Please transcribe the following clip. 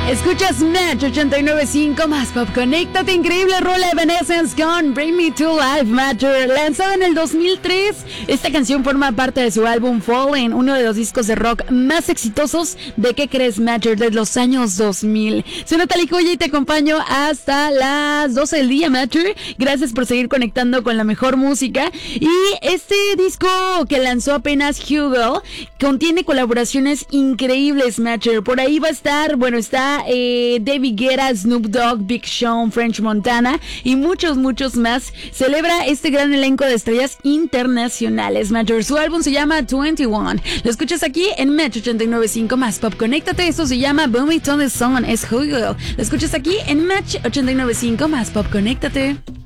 Escuchas Match 89.5 más pop. Conéctate, increíble rola Evanescence con Bring Me to Life Matter, lanzada en el 2003. Esta canción forma parte de su álbum Fallen, uno de los discos de rock más exitosos de ¿Qué crees, Matter? De los años 2000. Soy Natalie Coya y te acompaño hasta las 12 del día, Matter. Gracias por seguir conectando con la mejor música. Y este disco que lanzó apenas Hugo contiene colaboraciones increíbles, Matter. Por ahí va a estar, está David Guetta, Snoop Dogg, Big Sean, French Montana y muchos más. Celebra este gran elenco de estrellas internacionales, Matter. Su álbum se llama 21. Lo escuchas aquí en Match 89.5 más pop. Conéctate, esto se llama Boom It on the Sun, es Hugo. Lo escuchas aquí en Match 89.5 más pop. Conéctate.